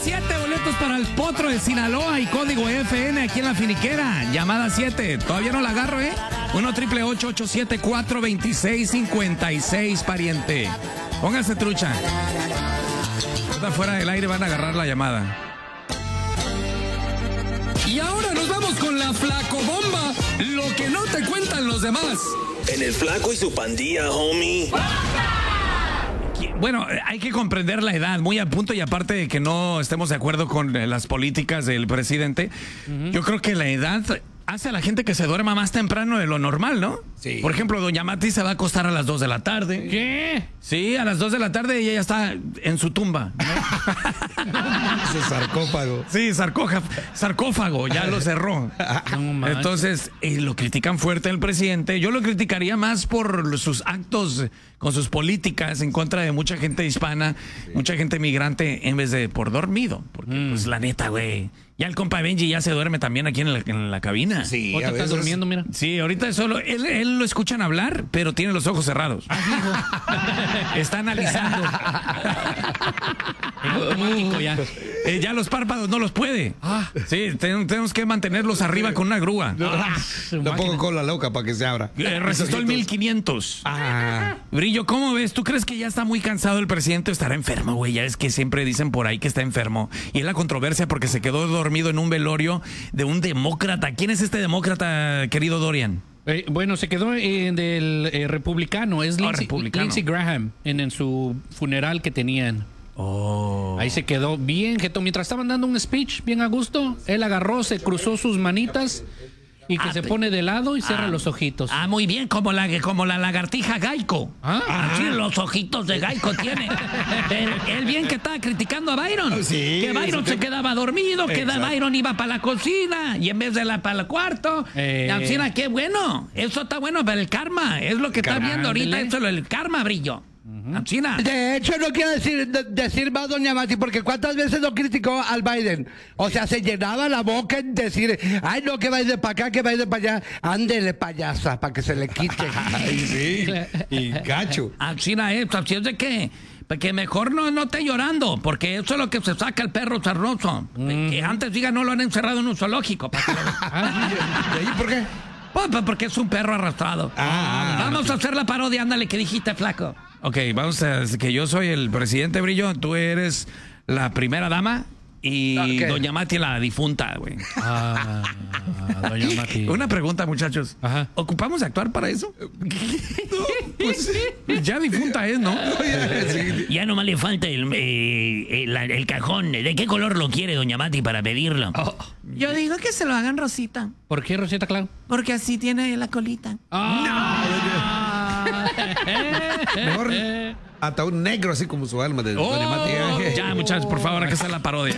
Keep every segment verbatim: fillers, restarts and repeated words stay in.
siete, boletos para el Potro de Sinaloa y código F N aquí en la Finiquera. Llamada siete, todavía no la agarro, ¿eh? uno triple ocho ocho siete cuatro dos seis cinco seis, pariente. Póngase trucha. Está fuera del aire, van a agarrar la llamada. Y ahora nos vamos con la Flacobomba, lo que no te cuentan los demás. En el Flaco y su pandilla, homie. Bueno, hay que comprender la edad, muy a punto, y aparte de que no estemos de acuerdo con las políticas del presidente, uh-huh. Yo creo que la edad hace a la gente que se duerma más temprano de lo normal, ¿no? Sí. Por ejemplo, doña Mati se va a acostar a las dos de la tarde. ¿Qué? Sí, a las dos de la tarde y ella está en su tumba, ¿no? Ese sarcófago. Sí, sarcófago, sarcófago, ya lo cerró. No, entonces, eh, lo critican fuerte el presidente. Yo lo criticaría más por sus actos con sus políticas en contra de mucha gente hispana, sí. Mucha gente migrante, en vez de por dormido. Porque, mm. pues, la neta, güey. Ya el compa Benji ya se duerme también aquí en la, en la cabina. Sí, ahorita estás durmiendo, mira. Sí, ahorita solo, él, él lo escuchan hablar, pero tiene los ojos cerrados. Está analizando. automático ya. Eh, ya los párpados no los puede. Ah. Sí, ten, tenemos que mantenerlos arriba con una grúa. No, ah, lo pongo con la loca para que se abra. Eh, resistió el mil quinientos. Ah. Brillo, ¿cómo ves? ¿Tú crees que ya está muy cansado el presidente? Estará enfermo, güey. Ya es que siempre dicen por ahí que está enfermo. Y es la controversia porque se quedó dormido en un velorio de un demócrata. ¿Quién es este demócrata, querido Dorian? Eh, bueno, se quedó eh, del eh, republicano. Es Lindsey, oh, republicano. Lindsey Graham en, en su funeral que tenían. Oh. Ahí se quedó bien, que mientras estaban dando un speech bien a gusto, él agarró, se cruzó sus manitas y que ah, se pone de lado y cierra ah, los ojitos. Ah, muy bien, como la, como la lagartija Geico. Ah, así ah. Los ojitos de Geico tiene. él, él bien que estaba criticando a Byron. Sí, que Byron se que... quedaba dormido, Exacto. que Byron iba para la cocina y en vez de la para el cuarto. Eh. Así, qué bueno. Eso está bueno para el karma. Es lo que está viendo ahorita, eso es el karma, Brillo. Uh-huh. De hecho, no quiero decir, de, decir más, doña Mati, porque cuántas veces lo criticó al Biden. O sea, se llenaba la boca en decir, ay, no, que Biden para acá, que Biden para allá. Ándele, payasa, para que se le quite. Ay, sí. Y gacho. Así es, así es de que, que mejor no, no esté llorando, porque eso es lo que se saca el perro sarnoso. Mm. Que antes diga, no lo han encerrado en un zoológico. Para que lo... ah, ¿y ahí por qué? Pues, porque es un perro arrastrado. Ah, vamos no, a hacer la parodia, ándale, que dijiste, flaco. Ok, vamos a que yo soy el presidente, Brillo, tú eres la primera dama y okay. Doña Mati la difunta, güey. Ah, Doña Mati. Una pregunta, muchachos. Ajá. ¿Ocupamos actuar para eso? No, pues ya difunta es, ¿no? Ya nomás le falta el, eh, el, el cajón. ¿De qué color lo quiere Doña Mati para pedirlo? Oh. Yo digo que se lo hagan rosita. ¿Por qué rosita, claro? Porque así tiene la colita. Ah. No. Mejor hasta un negro así como su alma de oh, Doña Mati. Ya, muchachos, por favor, acá está la parodia.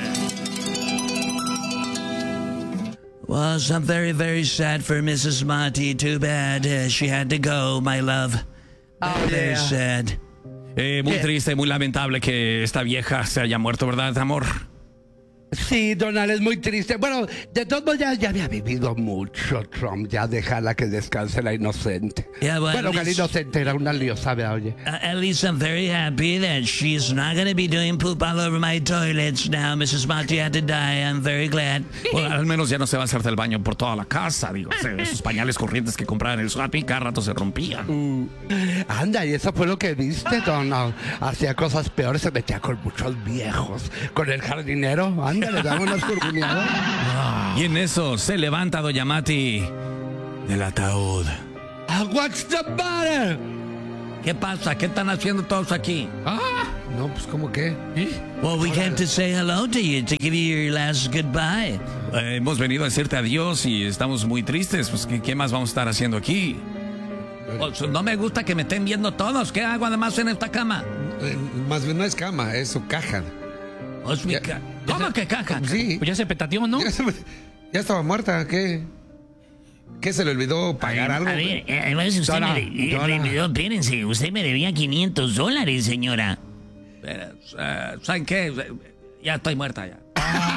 Was I'm very, very sad for Missus Mati. Too bad uh, she had to go, my love. Oh, very yeah. sad. Eh, muy yeah. triste, muy lamentable que esta vieja se haya muerto, ¿verdad, amor? Sí, Donald, es muy triste. Bueno, de todos modos ya, ya había vivido mucho Trump. Ya déjala que descanse la inocente. Yeah, well, bueno, que la least, inocente era una liosada, oye. Uh, at least I'm very happy that she's not going to be doing poop all over my toilets now. Missus Mati had to die. I'm very glad. Bueno, al menos ya no se va a hacer del baño por toda la casa, digo. Esos pañales corrientes que compraban en el shopping cada rato se rompían. Uh, anda, y eso fue lo que viste, Donald. Hacía cosas peores, se metía con muchos viejos. Con el jardinero, anda, le daba unas curguneadas. Y en eso se levanta Doña Mati del ataúd. Uh, what's the matter? ¿Qué pasa? ¿Qué están haciendo todos aquí? Ah, no, pues ¿cómo qué? ¿Eh? Well, we came to say hello to you, to give you your last goodbye. Eh, hemos venido a decirte adiós y estamos muy tristes. Pues, ¿qué, qué más vamos a estar haciendo aquí? Pues, no me gusta que me estén viendo todos. ¿Qué hago además en esta cama? Eh, más bien no es cama, es su caja. Oh, es mi ya, ca ¿Cómo se, que caja? Sí. Pues ya se petateó, ¿no? Ya, se, ya estaba muerta, ¿qué? ¿Qué se le olvidó pagar a algo? A ver, además usted Dora, me, le, Dora. me olvidó, espérense, usted me debía quinientos dólares, señora. Pero, uh, ¿saben qué? Ya estoy muerta ya.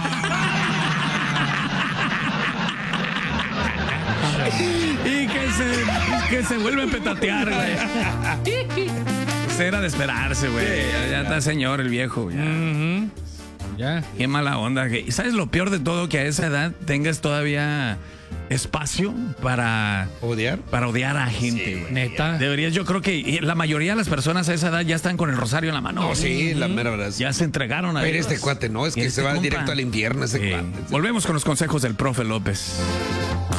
Y que se, que se vuelve a petatear, güey. Era de esperarse, güey. Ya, ya está señor el viejo. Ya. Uh-huh. Ya. Qué mala onda. ¿Y sabes lo peor de todo? Que a esa edad tengas todavía espacio para odiar, para odiar a gente, güey. Sí, neta. Deberías, yo creo que la mayoría de las personas a esa edad ya están con el rosario en la mano. No, sí, la mera verdad. Ya se entregaron a Pero Dios. este cuate no, es que Este se va compa. directo al infierno ese Sí. cuate. Volvemos con los consejos del profe López.